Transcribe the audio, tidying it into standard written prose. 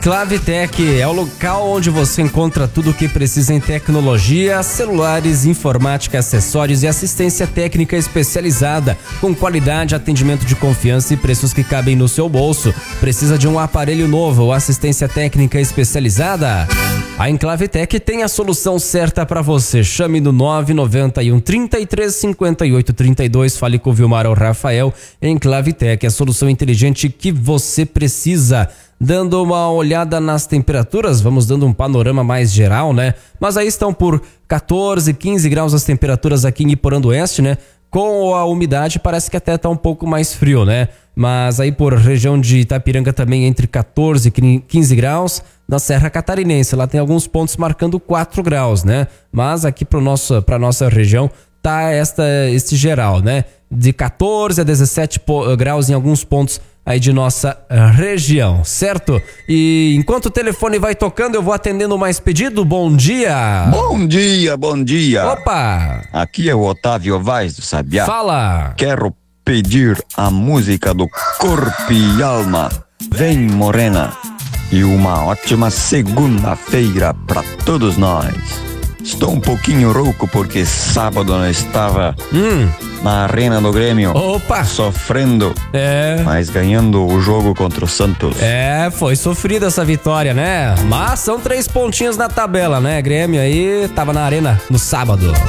Clavitec é o local onde você encontra tudo o que precisa em tecnologia, celulares, informática, acessórios e assistência técnica especializada, com qualidade, atendimento de confiança e preços que cabem no seu bolso. Precisa de um aparelho novo ou assistência técnica especializada? A Enclavitec tem a solução certa para você. Chame no 991 33 58 32. Fale com o Vilmar ou Rafael. Enclavitec, a solução inteligente que você precisa. Dando uma olhada nas temperaturas, vamos dando um panorama mais geral, né? Mas aí estão por 14, 15 graus as temperaturas aqui em Iporã do Oeste, né? Com a umidade parece que até tá um pouco mais frio, né? Mas aí por região de Itapiranga também entre 14 e 15 graus. Na Serra Catarinense, lá tem alguns pontos marcando 4 graus, né? Mas aqui pra nossa região tá este geral, né? De 14 a 17 graus em alguns pontos aí de nossa região, certo? E enquanto o telefone vai tocando, eu vou atendendo mais pedido. Bom dia! Bom dia, bom dia! Opa! Aqui é o Otávio Vaz do Sabiá. Fala! Quero pedir a música do Corpo e Alma, Vem Morena. E uma ótima segunda-feira pra todos nós. Estou um pouquinho rouco porque sábado eu estava na Arena do Grêmio. Opa! Sofrendo. Mas ganhando o jogo contra o Santos. Foi sofrida essa vitória, né? Mas são 3 pontinhos na tabela, né? Grêmio aí tava na Arena no sábado.